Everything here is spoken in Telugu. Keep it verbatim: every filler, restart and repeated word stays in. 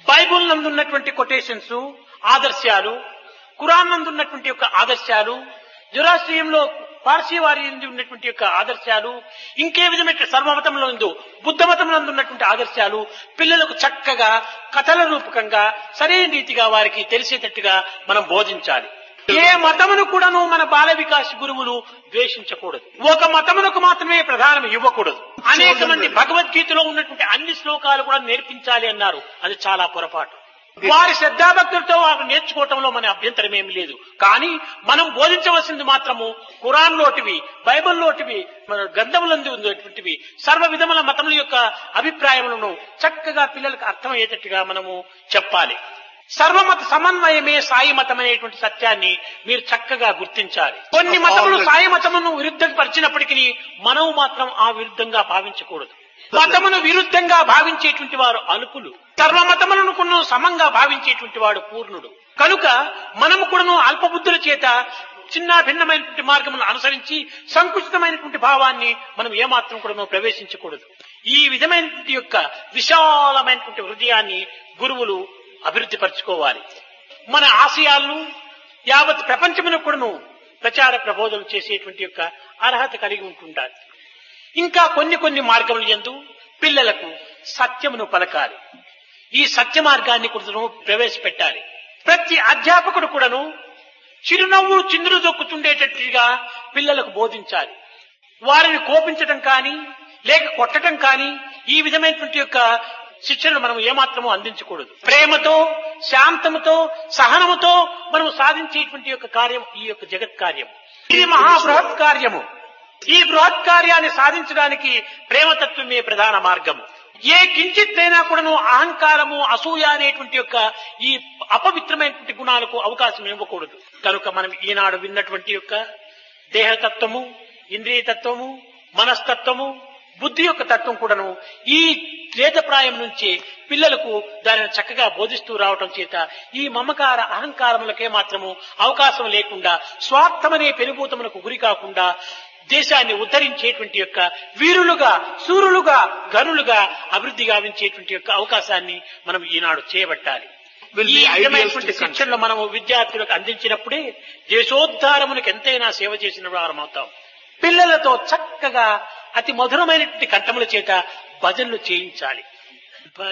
బైబుల్ నందు ఉన్నటువంటి కొటేషన్స్, ఆదర్శాలు, ఖురాన్ నందు ఉన్నటువంటి యొక్క ఆదర్శాలు, జొరాస్ట్రియంలో పార్సీ వారి ఉన్నటువంటి యొక్క ఆదర్శాలు, ఇంకే విధమైన సర్వమతంలో ఉందో బుద్ధ మతంలో ఉన్నటువంటి ఆదర్శాలు పిల్లలకు చక్కగా కథల రూపకంగా సరైన రీతిగా వారికి తెలిసేటట్టుగా మనం బోధించాలి. ఏ మతమును కూడాను మన బాల వికాస్ గురువులు ద్వేషించకూడదు. ఒక మతమునకు మాత్రమే ప్రధానం ఇవ్వకూడదు. అనేక మంది భగవద్గీతలో ఉన్నటువంటి అన్ని శ్లోకాలు కూడా నేర్పించాలి అన్నారు. అది చాలా పొరపాటు. వారి శ్రద్ధాభక్తులతో వారు నేర్చుకోవటంలో మన అభ్యంతరం ఏమి లేదు. కానీ మనం బోధించవలసింది మాత్రము ఖురాన్ లోటివి, బైబిల్ లోటివి, మన గ్రంథములందు ఉన్నటువంటివి సర్వ విధముల మతముల యొక్క అభిప్రాయములను చక్కగా పిల్లలకు అర్థమయ్యేటట్టుగా మనము చెప్పాలి. సర్వమత సమన్వయమే సాయి మతం అనేటువంటి సత్యాన్ని మీరు చక్కగా గుర్తించాలి. కొన్ని మతములు సాయి మతమును విరుద్ధపరిచినప్పటికీ మనం మాత్రం ఆ విరుద్ధంగా భావించకూడదు. మతమును విరుద్ధంగా భావించేటువంటి వారు అల్పులు, సర్వమతములను కూడా సమంగా భావించేటువంటి వాడు పూర్ణుడు. కనుక మనము కూడాను అల్పబుద్ధుల చేత చిన్న భిన్నమైనటువంటి మార్గములను అనుసరించి సంకుచితమైనటువంటి భావాన్ని మనం ఏమాత్రం కూడా ప్రవేశించకూడదు. ఈ విధమైనటువంటి యొక్క విశాలమైనటువంటి హృదయాన్ని గురువులు అభివృద్ధి పరచుకోవాలి. మన ఆశయాలను యావత్ ప్రపంచమునకు కూడాను ప్రచార ప్రబోధనలు చేసేటువంటి యొక్క అర్హత కలిగి ఉంటుండాలి. ఇంకా కొన్ని కొన్ని మార్గములు యందు పిల్లలకు సత్యమును పలకాలి. ఈ సత్య మార్గాన్ని కూడాను ప్రవేశపెట్టాలి. ప్రతి అధ్యాపకుడు కూడాను చిరునవ్వు చిందులు దొక్కుతుండేటట్టుగా పిల్లలకు బోధించాలి. వారిని కోపించటం కానీ లేక కొట్టడం కానీ ఈ విధమైనటువంటి యొక్క శిక్షణను మనం ఏమాత్రమూ అందించకూడదు. ప్రేమతో, శాంతముతో, సహనముతో మనం సాధించేటువంటి యొక్క కార్యం ఈ యొక్క జగత్ కార్యం. ఇది మహాబృహత్ కార్యము. ఈ బృహత్ కార్యాన్ని సాధించడానికి ప్రేమతత్వమే ప్రధాన మార్గము. ఏ కించిత్తైనా కూడాను అహంకారము, అసూయ అనేటువంటి యొక్క ఈ అపవిత్రమైనటువంటి గుణాలకు అవకాశం ఇవ్వకూడదు. కనుక మనం ఈనాడు విన్నటువంటి యొక్క దేహతత్వము, ఇంద్రియతత్వము, మనస్తత్వము, బుద్ధి యొక్క తత్వం కూడాను ఈ త్రేతప్రాయం నుంచి పిల్లలకు దానిని చక్కగా బోధిస్తూ రావటం చేత ఈ మమకార అహంకారములకే మాత్రము అవకాశం లేకుండా స్వార్థమనే పెనుభూతములకు గురి కాకుండా దేశాన్ని ఉద్ధరించేటువంటి యొక్క వీరులుగా, సూరులుగా, గనులుగా అభివృద్ధి గావించేటువంటి యొక్క అవకాశాన్ని మనం ఈనాడు చేయబట్టాలి. ఈ విధమైనటువంటి శిక్షణలు మనం విద్యార్థులకు అందించినప్పుడే దేశోద్ధారములకు ఎంతైనా సేవ చేసిన వారం అవుతాం. పిల్లలతో చక్కగా అతి మధురమైనటువంటి కంఠముల చేత భజనలు చేయించాలి.